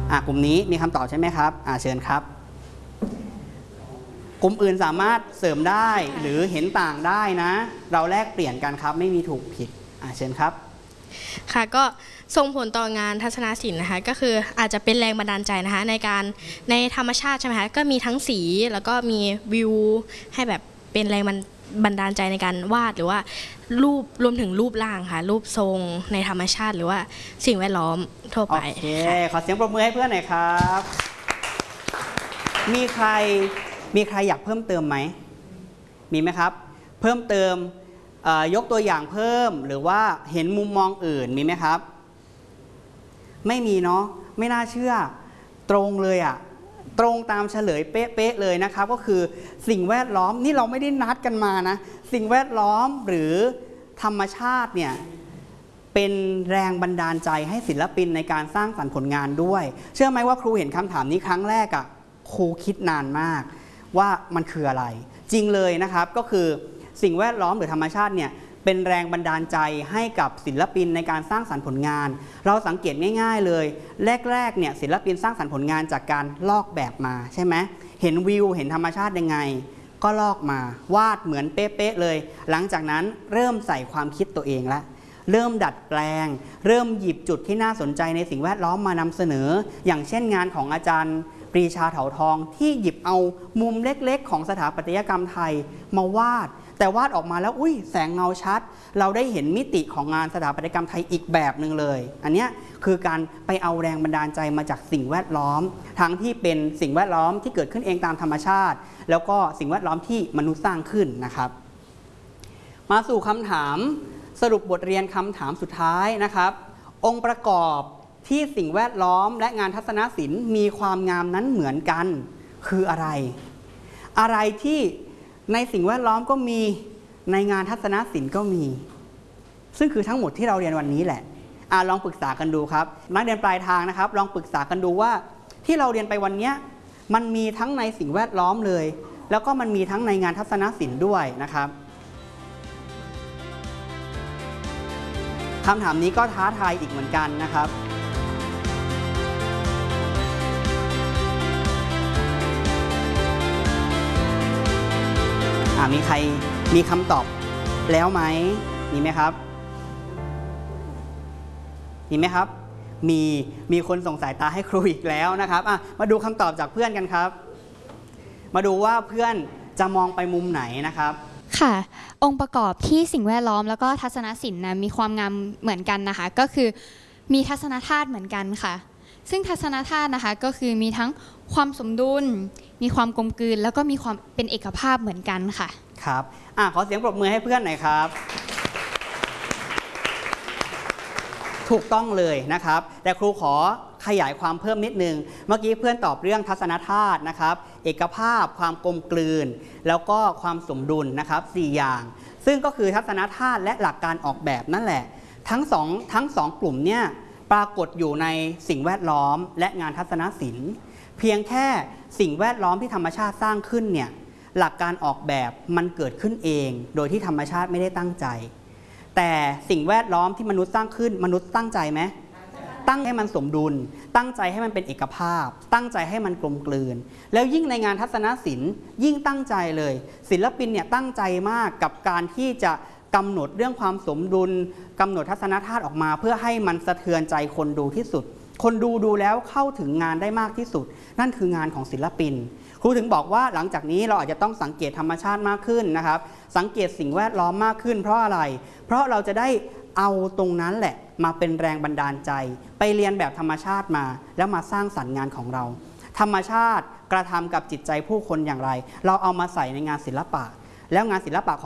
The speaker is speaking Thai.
กลุ่มนี้มีคำตอบใช่ไหมครับเชิญครับกลุ่มอื่นสามารถเสริมได้หรือเห็นต่างได้นะเราแลกเปลี่ยนกันครับไม่มีถูกผิดเชิญครับค่ะก็ส่งผลต่องานทัศนศิลป์นะคะก็คืออาจจะเป็นแรงบันดาลใจนะคะในธรรมชาติใช่ไหมคะก็มีทั้งสีแล้วก็มีวิวให้แบบเป็นแรงบันดาลใจในการวาดหรือว่ารูปรวมถึงรูปร่างค่ะรูปทรงในธรรมชาติหรือว่าสิ่งแวดล้อมทั่วไปโอเคขอเสียงปรบมือให้เพื่อนหน่อยครับมีใครอยากเพิ่มเติมไหมมีไหมครับเพิ่มเติมยกตัวอย่างเพิ่มหรือว่าเห็นมุมมองอื่นมีไหมครับไม่มีเนาะไม่น่าเชื่อตรงเลยตรงตามเฉลยเป๊ะๆเลยนะครับก็คือสิ่งแวดล้อมนี่เราไม่ได้นัดกันมานะสิ่งแวดล้อมหรือธรรมชาติเนี่ยเป็นแรงบันดาลใจให้ศิลปินในการสร้างสรรค์ผลงานด้วยเชื่อไหมว่าครูเห็นคำถามนี้ครั้งแรกครูคิดนานมากว่ามันคืออะไรจริงเลยนะครับก็คือสิ่งแวดล้อมหรือธรรมชาติเนี่ยเป็นแรงบันดาลใจให้กับศิลปินในการสร้างสรรค์ผลงานเราสังเกตง่ายๆเลยแรกๆเนี่ยศิลปินสร้างสรรค์ผลงานจากการลอกแบบมาใช่ไหมเห็นวิวเห็นธรรมชาติยังไงก็ลอกมาวาดเหมือนเป๊ะๆเลยหลังจากนั้นเริ่มใส่ความคิดตัวเองละเริ่มดัดแปลงเริ่มหยิบจุดที่น่าสนใจในสิ่งแวดล้อมมานำเสนออย่างเช่นงานของอาจารย์ปรีชาเถาทองที่หยิบเอามุมเล็กๆของสถาปัตยกรรมไทยมาวาดแต่วาดออกมาแล้วแสงเงาชัดเราได้เห็นมิติของงานสถาปัตยกรรมไทยอีกแบบหนึ่งเลยอันนี้คือการไปเอาแรงบันดาลใจมาจากสิ่งแวดล้อมทั้งที่เป็นสิ่งแวดล้อมที่เกิดขึ้นเองตามธรรมชาติแล้วก็สิ่งแวดล้อมที่มนุษย์สร้างขึ้นนะครับมาสู่คำถามสรุปบทเรียนคำถามสุดท้ายนะครับองค์ประกอบที่สิ่งแวดล้อมและงานทัศนศิลป์มีความงามนั้นเหมือนกันคืออะไรที่ในสิ่งแวดล้อมก็มีในงานทัศนศิลป์ก็มีซึ่งคือทั้งหมดที่เราเรียนวันนี้แหละลองปรึกษากันดูครับนักเรียนปลายทางนะครับลองปรึกษากันดูว่าที่เราเรียนไปวันนี้มันมีทั้งในสิ่งแวดล้อมเลยแล้วก็มันมีทั้งในงานทัศนศิลป์ด้วยนะครับคำถามนี้ก็ท้าทายอีกเหมือนกันนะครับมีใครมีคำตอบแล้วไหมมีไหมครับมีคนส่งสายตาให้ครูอีกแล้วนะครับมาดูคำตอบจากเพื่อนกันครับมาดูว่าเพื่อนจะมองไปมุมไหนนะครับค่ะองค์ประกอบที่สิ่งแวดล้อมแล้วก็ทัศนศิลป์มีความงามเหมือนกันนะคะก็คือมีทัศนธาตุเหมือนกันค่ะซึ่งทัศนธาตุนะคะก็คือมีทั้งความสมดุลมีความกลมกลืนแล้วก็มีความเป็นเอกภาพเหมือนกันค่ะครับขอเสียงปรบมือให้เพื่อนหน่อยครับถูกต้องเลยนะครับแต่ครูขอขยายความเพิ่มนิดนึงเมื่อกี้เพื่อนตอบเรื่องทัศนธาตุนะครับเอกภาพความกลมกลืนแล้วก็ความสมดุลนะครับ4อย่างซึ่งก็คือทัศนธาตุและหลักการออกแบบนั่นแหละทั้งสองกลุ่มเนี่ยปรากฏอยู่ในสิ่งแวดล้อมและงานทัศนศิลป์เพียงแค่สิ่งแวดล้อมที่ธรรมชาติสร้างขึ้นเนี่ยหลักการออกแบบมันเกิดขึ้นเองโดยที่ธรรมชาติไม่ได้ตั้งใจแต่สิ่งแวดล้อมที่มนุษย์สร้างขึ้นมนุษย์ตั้งใจไหมตั้งให้มันสมดุลตั้งใจให้มันเป็นเอกภาพตั้งใจให้มันกลมกลืนแล้วยิ่งในงานทัศนศิลป์ยิ่งตั้งใจเลยศิลปินเนี่ยตั้งใจมากกับการที่จะกำหนดเรื่องความสมดุลกำหนดทัศนธาตุออกมาเพื่อให้มันสะเทือนใจคนดูที่สุดคนดูแล้วเข้าถึงงานได้มากที่สุดนั่นคืองานของศิลปินครูถึงบอกว่าหลังจากนี้เราอาจจะต้องสังเกตธรรมชาติมากขึ้นนะครับสังเกตสิ่งแวดล้อมมากขึ้นเพราะอะไรเพราะเราจะได้เอาตรงนั้นแหละมาเป็นแรงบันดาลใจไปเรียนแบบธรรมชาติมาแล้วมาสร้างสรรค์งานของเราธรรมชาติกระทำกับจิตใจผู้คนอย่างไรเราเอามาใส่ในงานศิลปะแล้วงานศิลปะ